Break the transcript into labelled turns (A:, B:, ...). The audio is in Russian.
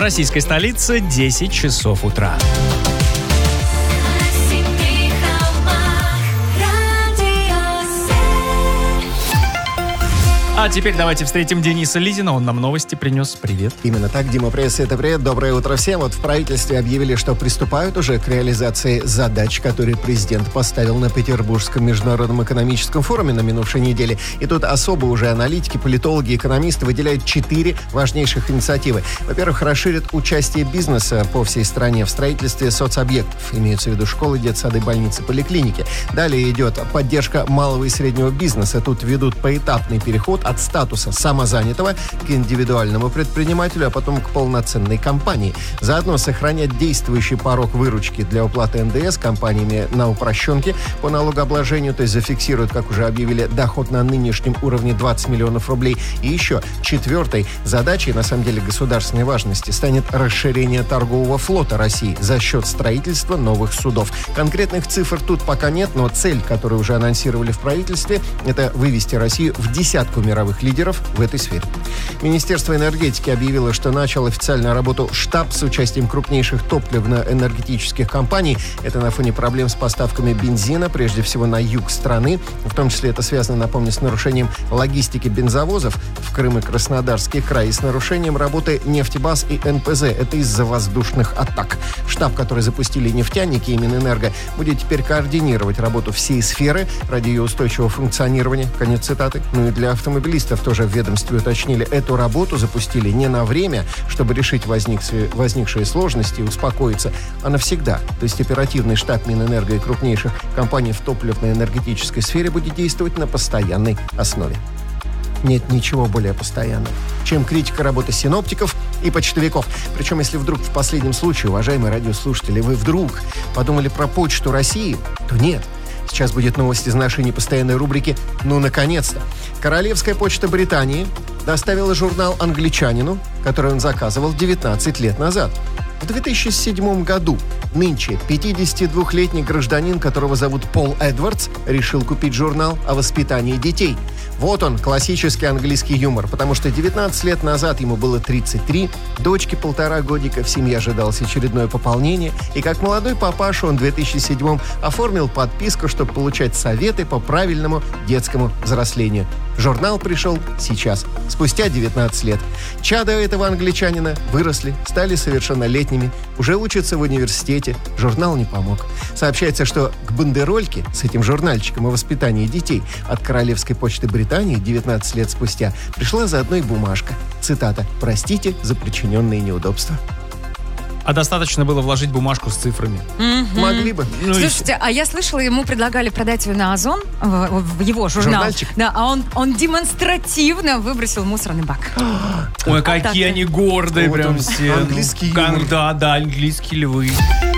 A: российской столице 10 часов утра. А теперь давайте встретим Дениса Лизина. Он нам новости принес. Привет.
B: Именно так, Дима, привет, это привет. Доброе утро всем. Вот в правительстве объявили, что приступают уже к реализации задач, которые президент поставил на Петербургском международном экономическом форуме на минувшей неделе. И тут особо уже аналитики, политологи, экономисты выделяют 4 важнейших инициативы. Во-первых, расширят участие бизнеса по всей стране в строительстве соцобъектов. Имеются в виду школы, детсады, больницы, поликлиники. Далее идет поддержка малого и среднего бизнеса. Тут ведут поэтапный переход от статуса самозанятого к индивидуальному предпринимателю, а потом к полноценной компании. Заодно сохранять действующий порог выручки для уплаты НДС компаниями на упрощенке по налогообложению, то есть зафиксируют, как уже объявили, доход на нынешнем уровне 20 миллионов рублей. И еще 4-й задачей, на самом деле государственной важности, станет расширение торгового флота России за счет строительства новых судов. Конкретных цифр тут пока нет, но цель, которую уже анонсировали в правительстве, это вывести Россию в десятку мировых лидеров в этой сфере. Министерство энергетики объявило, что начал официальную работу штаб с участием крупнейших топливно-энергетических компаний. Это на фоне проблем с поставками бензина, прежде всего на юг страны. В том числе это связано, напомню, с нарушением логистики бензовозов в Крым и Краснодарский край и с нарушением работы нефтебаз и НПЗ. Это из-за воздушных атак. Штаб, который запустили нефтяники и Минэнерго, будет теперь координировать работу всей сферы ради ее устойчивого функционирования. Конец цитаты. Ну и для автомобилистов тоже в ведомстве уточнили, эту работу запустили не на время, чтобы решить возникшие сложности и успокоиться, а навсегда. То есть оперативный штаб Минэнерго и крупнейших компаний в топливно-энергетической сфере будет действовать на постоянной основе. Нет ничего более постоянного, чем критика работы синоптиков и почтовиков. Причем, если вдруг в последнем случае, уважаемые радиослушатели, вы вдруг подумали про Почту России, то нет. Сейчас будет новость из нашей непостоянной рубрики «Ну, наконец-то». Королевская почта Британии доставила журнал англичанину, который он заказывал 19 лет назад. В 2007 году нынче 52-летний гражданин, которого зовут Пол Эдвардс, решил купить журнал о воспитании детей. Вот он, классический английский юмор, потому что 19 лет назад ему было 33, дочке 1,5 годика, в семье ожидалось очередное пополнение, и как молодой папаша он в 2007 оформил подписку, чтобы получать советы по правильному детскому взрослению. Журнал пришел сейчас, спустя 19 лет. Чада этого англичанина выросли, стали совершеннолетними, уже учатся в университете. Журнал не помог. Сообщается, что к бандерольке с этим журнальчиком о воспитании детей от Королевской почты Британии 19 лет спустя пришла заодно и бумажка. Цитата: «Простите за причиненные неудобства».
A: А достаточно было вложить бумажку с цифрами.
B: Могли бы.
C: Слушайте, а я слышала, ему предлагали продать его на Озон, в его журнал.
B: Журнальчик?
C: Да, а он демонстративно выбросил в мусорный бак.
A: Ой, какие они гордые,
B: Вот
A: прям
B: он,
A: все.
B: английский юмор.
A: Да, английские львы.